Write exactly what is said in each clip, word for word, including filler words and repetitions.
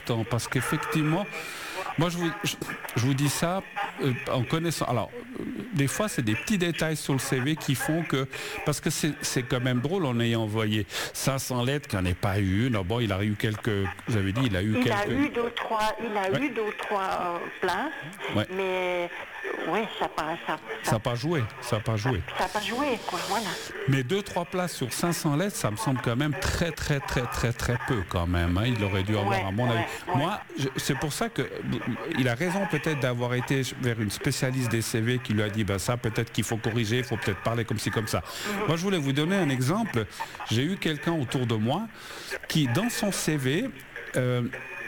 important parce qu'effectivement, moi je vous, je, je vous dis ça euh, en connaissant. Alors, euh, des fois, c'est des petits détails sur le C V qui font que, parce que c'est, c'est quand même drôle en ayant envoyé cinq cents lettres qu'il n'y en ait pas eu une. Bon, il a eu quelques, vous avez dit, il a eu il quelques. A eu deux, trois, il a ouais. eu deux, trois euh, places, ouais. mais oui, ça n'a pas, ça, ça, ça pas joué, ça n'a pas joué. Ça n'a pas joué, quoi, voilà. Mais deux, trois places sur cinq cents lettres, ça me semble quand même très, très, très, très, très peu quand même. Hein. Il aurait dû avoir, ouais, à mon avis. Ouais, ouais. Moi, je, c'est pour ça que il a raison peut-être d'avoir été vers une spécialiste des C V qui lui a dit, ben ça, peut-être qu'il faut corriger, il faut peut-être parler comme ci, comme ça. Mm-hmm. Moi, je voulais vous donner un exemple. J'ai eu quelqu'un autour de moi qui, dans son C V, euh,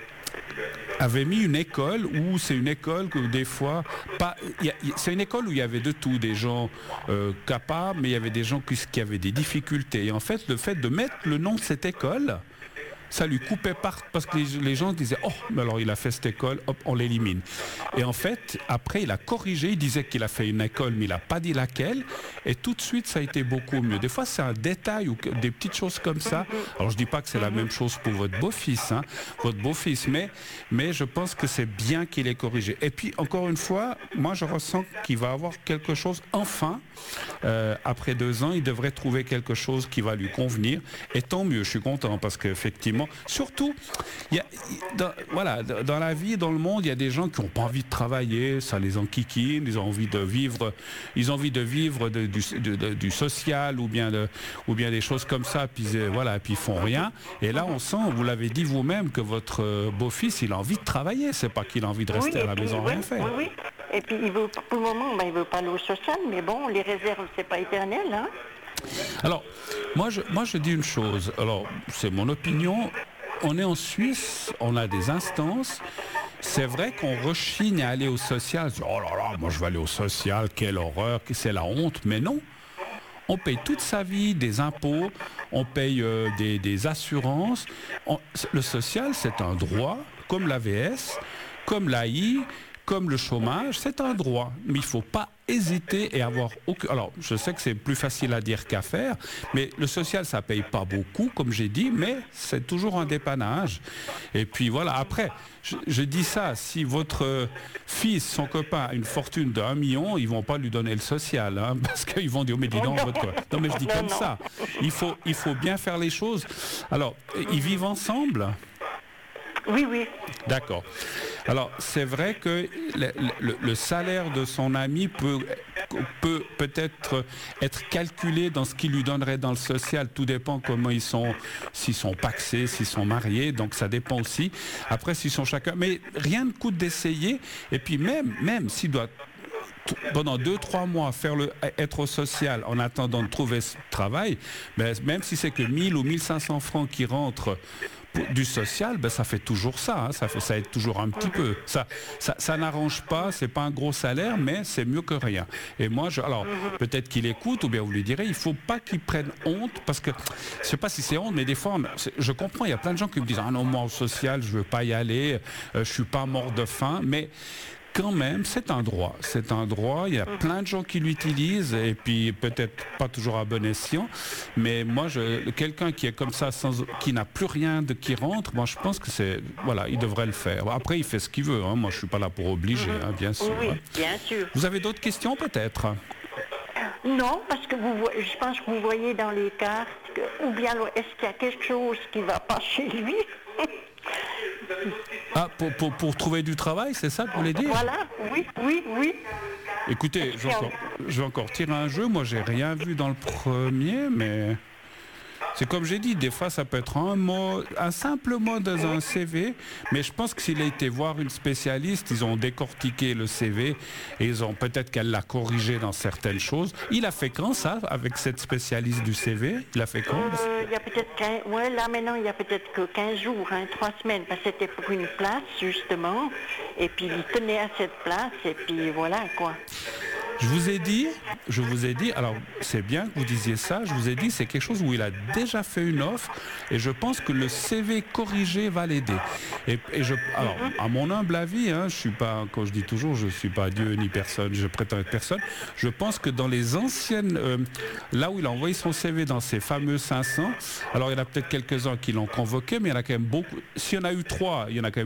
avait mis une école où c'est une école que des fois pas y a, y, c'est une école où il y avait de tout, des gens euh, capables, mais il y avait des gens qui, qui avaient des difficultés. Et en fait, le fait de mettre le nom de cette école, ça lui coupait part parce que les, les gens disaient oh mais alors il a fait cette école, hop on l'élimine. Et en fait après il a corrigé, il disait qu'il a fait une école mais il n'a pas dit laquelle et tout de suite ça a été beaucoup mieux. Des fois c'est un détail ou des petites choses comme ça. Alors je dis pas que c'est la même chose pour votre beau-fils, hein, votre beau-fils, mais mais je pense que c'est bien qu'il ait corrigé. Et puis encore une fois, moi je ressens qu'il va avoir quelque chose enfin. Euh, après deux ans, il devrait trouver quelque chose qui va lui convenir. Et tant mieux, je suis content parce qu'effectivement, surtout, il y a, dans, voilà, dans la vie, dans le monde, il y a des gens qui n'ont pas envie de travailler, ça les enquiquine, ils ont envie de vivre, ils ont envie de vivre de, du, de, de, du social ou bien, de, ou bien des choses comme ça, puis voilà, puis ils font rien. Et là, on sent, vous l'avez dit vous-même, que votre beau-fils, il a envie de travailler, c'est pas qu'il a envie de rester oui, à la puis, maison oui, rien faire. Oui, oui. Et puis, il veut, pour le moment, ben, il veut pas aller au social, mais bon, les réserves, c'est pas éternel, hein. Alors, moi je, moi je dis une chose, alors c'est mon opinion, on est en Suisse, on a des instances, c'est vrai qu'on rechigne à aller au social, oh là là, moi je vais aller au social, quelle horreur, c'est la honte, mais non. On paye toute sa vie des impôts, on paye euh, des, des assurances, on, le social c'est un droit, comme l'A V S, comme l'A I, comme le chômage, c'est un droit, mais il ne faut pas hésiter et avoir aucun... Alors, je sais que c'est plus facile à dire qu'à faire, mais le social, ça ne paye pas beaucoup, comme j'ai dit, mais c'est toujours un dépannage. Et puis voilà, après, je, je dis ça, si votre fils, son copain, a une fortune d'un million, ils ne vont pas lui donner le social, hein, parce qu'ils vont dire, mais dis donc, votre... Non, mais je dis non, comme non. ça. Il faut, il faut bien faire les choses. Alors, ils vivent ensemble ? Oui, oui. D'accord. Alors, c'est vrai que le, le, le salaire de son ami peut, peut peut-être être calculé dans ce qu'il lui donnerait dans le social. Tout dépend comment ils sont, s'ils sont pacsés, s'ils sont mariés. Donc, ça dépend aussi. Après, s'ils sont chacun... Mais rien ne coûte d'essayer. Et puis, même, même s'il doit... pendant deux, trois mois, faire le, être au social en attendant de trouver ce travail, ben, même si c'est que mille ou mille cinq cents francs qui rentrent du social, ben ça fait toujours ça, hein, ça fait ça aide toujours un petit peu. Ça, ça, ça n'arrange pas, c'est pas un gros salaire, mais c'est mieux que rien. Et moi, je, alors peut-être qu'il écoute, ou bien vous lui direz, il faut pas qu'il prenne honte, parce que je sais pas si c'est honte, mais des fois, je comprends, il y a plein de gens qui me disent ah non, moi au social, je veux pas y aller, euh, je suis pas mort de faim, mais quand même, c'est un droit. C'est un droit. Il y a plein de gens qui l'utilisent et puis peut-être pas toujours à bon escient. Mais moi, je, quelqu'un qui est comme ça, sans, qui n'a plus rien de qui rentre, moi, je pense que c'est, voilà, il devrait le faire. Après, il fait ce qu'il veut. Hein. Moi, je suis pas là pour obliger, hein, bien sûr. Oui, hein. bien sûr. Vous avez d'autres questions, peut-être? Non, parce que vous, je pense que vous voyez dans les cartes, que, ou bien est-ce qu'il y a quelque chose qui ne va pas chez lui? Ah, pour, pour, pour trouver du travail, c'est ça que vous voulez dire? Voilà, oui, oui, oui. Écoutez, je vais, encore, je vais encore tirer un jeu. Moi, j'ai rien vu dans le premier, mais... C'est comme j'ai dit, des fois ça peut être un mot, un simple mot dans un C V, mais je pense que s'il a été voir une spécialiste, ils ont décortiqué le C V et ils ont peut-être qu'elle l'a corrigé dans certaines choses. Il a fait quand ça, avec cette spécialiste du C V? Il a fait quand? euh, Il y a peut-être quinze, ouais, là maintenant il y a peut-être que quinze jours, hein, trois semaines, parce que c'était pour une place justement, et puis il tenait à cette place, et puis voilà quoi. Je vous ai dit, je vous ai dit, alors c'est bien que vous disiez ça, je vous ai dit c'est quelque chose où il a déjà fait une offre et je pense que le C V corrigé va l'aider. Et, et je, alors à mon humble avis, hein, je suis pas, quand je dis toujours, je suis pas Dieu ni personne, je prétends être personne. Je pense que dans les anciennes, euh, là où il a envoyé son C V dans ces fameux cinq cents, alors il y en a peut-être quelques-uns qui l'ont convoqué, mais il y en a quand même beaucoup. S'il y en a eu trois, il y en a quand même